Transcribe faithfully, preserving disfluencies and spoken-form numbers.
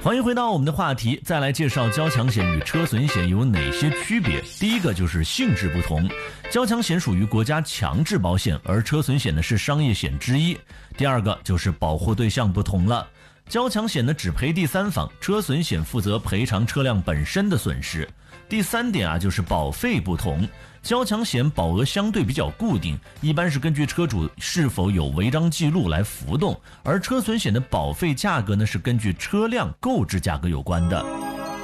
欢迎回到我们的话题，再来介绍交强险与车损险有哪些区别。第一个就是性质不同，交强险属于国家强制保险，而车损险呢是商业险之一。第二个就是保护对象不同了，交强险呢只赔第三方，车损险负责赔偿车辆本身的损失。第三点啊，就是保费不同，交强险保额相对比较固定，一般是根据车主是否有违章记录来浮动，而车损险的保费价格呢是根据车辆购置价格有关的。